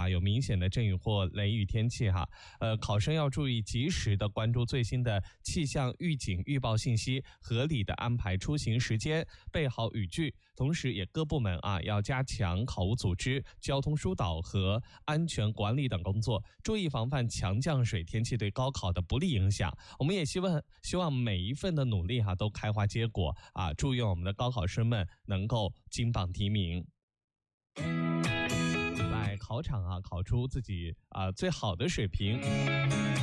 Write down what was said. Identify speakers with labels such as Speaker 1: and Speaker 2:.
Speaker 1: 有明显的阵雨或雷雨天气哈。考生要注意及时的关注最新的气象预警预报信息，合理的安排出行时间，备好雨具。同时也各部门要加强考务组织、交通疏导和安全管理等工作，注意防范强降水天气对高考的不利影响。我们也希望每一份的努力都开花结果祝愿我们的高考生们能够金榜题名，在考场考出自己最好的水平。